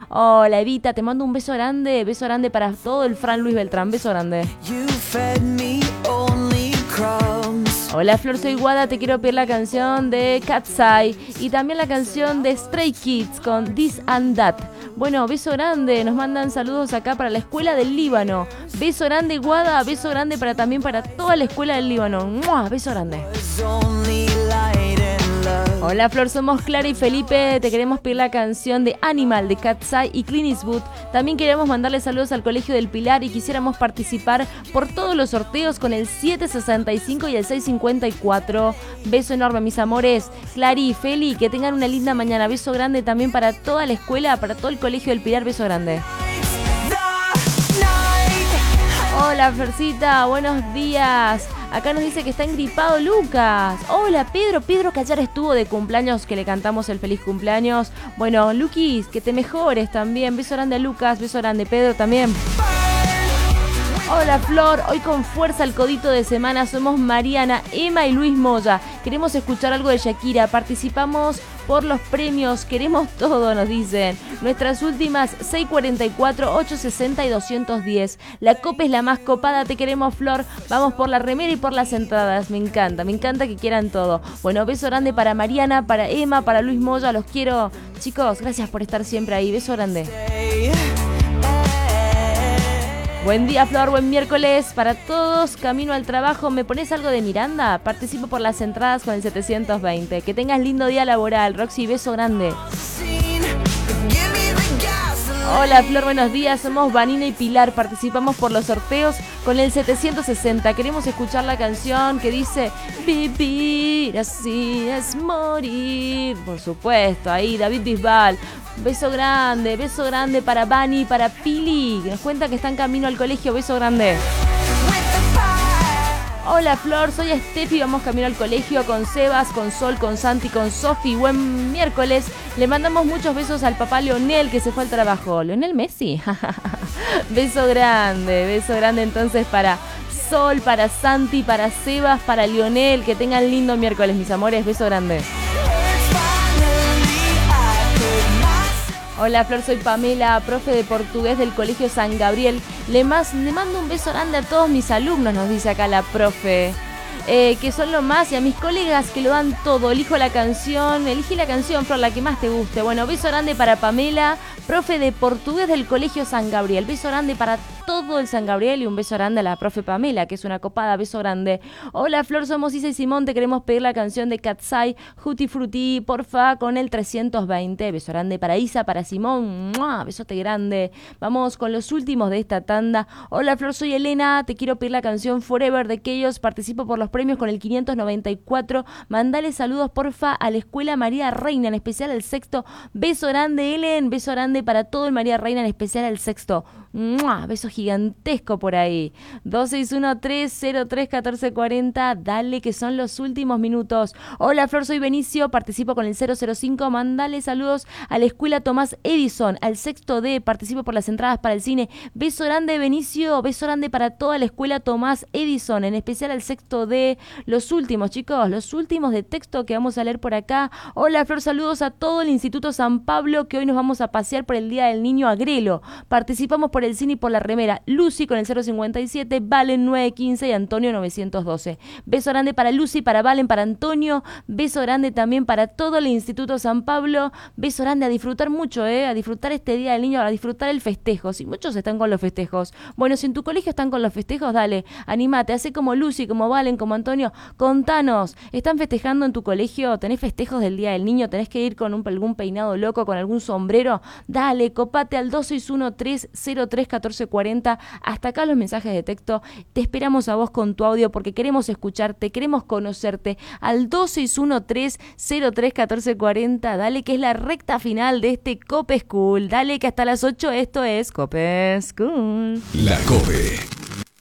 Hola Evita, te mando un beso grande para todo el Fran Luis Beltrán, beso grande. Hola Flor, soy Guada, te quiero pedir la canción de Cat's Eye y también la canción de Stray Kids con This and That. Bueno, beso grande, nos mandan saludos acá para la Escuela del Líbano. Beso grande Guada, beso grande también para toda la Escuela del Líbano. ¡Mua! Beso grande. Hola Flor, somos Clara y Felipe, te queremos pedir la canción de Animal de Cat's Eye y Clint Eastwood. También queremos mandarle saludos al Colegio del Pilar y quisiéramos participar por todos los sorteos con el 765 y el 654. Beso enorme mis amores, Clary y Feli, que tengan una linda mañana. Beso grande también para toda la escuela, para todo el Colegio del Pilar, beso grande. Hola Florcita, buenos días. Acá nos dice que está engripado Lucas. Hola Pedro que ayer estuvo de cumpleaños, que le cantamos el feliz cumpleaños. Bueno, Luquis, que te mejores también. Beso grande a Lucas, beso grande Pedro también. Hola Flor, hoy con fuerza el codito de semana somos Mariana, Emma y Luis Moya. Queremos escuchar algo de Shakira, participamos por los premios, queremos todo, nos dicen. Nuestras últimas 644, 860 y 210. La copa es la más copada, te queremos Flor. Vamos por la remera y por las entradas. Me encanta que quieran todo. Bueno, beso grande para Mariana, para Emma, para Luis Moya, los quiero. Chicos, gracias por estar siempre ahí, beso grande. Buen día Flor, buen miércoles para todos, camino al trabajo, ¿me pones algo de Miranda? Participo por las entradas con el 720, que tengas lindo día laboral, Roxy, beso grande. Hola Flor, buenos días, somos Vanina y Pilar, participamos por los sorteos con el 760, queremos escuchar la canción que dice vivir así es morir, por supuesto, ahí David Bisbal. Beso grande para Vani, para Pili, que nos cuenta que está en camino al colegio, beso grande. Hola Flor, soy Estefi, vamos camino al colegio con Sebas, con Sol, con Santi, con Sofi, buen miércoles. Le mandamos muchos besos al papá Leonel que se fue al trabajo. ¿Leonel Messi? Beso grande entonces para Sol, para Santi, para Sebas, para Leonel, que tengan lindo miércoles mis amores, beso grande. Hola Flor, soy Pamela, profe de portugués del Colegio San Gabriel. Le mando un beso grande a todos mis alumnos, nos dice acá la profe. Que son lo más, y a mis colegas que lo dan todo. Elige la canción, Flor, la que más te guste. Bueno, beso grande para Pamela, profe de portugués del Colegio San Gabriel. Beso grande para todo el San Gabriel y un beso grande a la profe Pamela, que es una copada, beso grande. Hola Flor, somos Isa y Simón, te queremos pedir la canción de Cat's Eye, Juti Frutti, porfa, con el 320. Beso grande para Isa, para Simón, ¡mua! Besote grande. Vamos con los últimos de esta tanda. Hola Flor, soy Elena, te quiero pedir la canción Forever de Chaos, participo por los premios con el 594. Mandale saludos porfa a la Escuela María Reina, en especial al sexto. Beso grande Ellen, beso grande para todo el María Reina, en especial al sexto. ¡Mua! Beso gigantesco por ahí. 2613031440. Dale que son los últimos minutos. Hola Flor, soy Benicio, participo con el 005. Mandale saludos a la Escuela Tomás Edison, al sexto D, participo por las entradas para el cine. Beso grande Benicio, beso grande para toda la Escuela Tomás Edison, en especial al sexto D. Los últimos chicos, los últimos de texto que vamos a leer por acá. Hola Flor, saludos a todo el Instituto San Pablo, que hoy nos vamos a pasear por el Día del Niño a Grelo. Participamos por el cine y por la remera. Lucy con el 057, Valen 915 y Antonio 912. Beso grande para Lucy, para Valen, para Antonio. Beso grande también para todo el Instituto San Pablo. Beso grande, a disfrutar mucho, a disfrutar este Día del Niño, a disfrutar el festejo. Si muchos están con los festejos. Bueno, si en tu colegio están con los festejos, dale, animate, hace como Lucy, como Valen, como Antonio. Contanos, ¿están festejando en tu colegio? ¿Tenés festejos del Día del Niño? ¿Tenés que ir con algún peinado loco, con algún sombrero? Dale, copate al 2613031440. Hasta acá los mensajes de texto. Te esperamos a vos con tu audio porque queremos escucharte, queremos conocerte. Al 2613031440. Dale, que es la recta final de este Cope School. Dale, que hasta las 8 esto es Cope School. La Cope.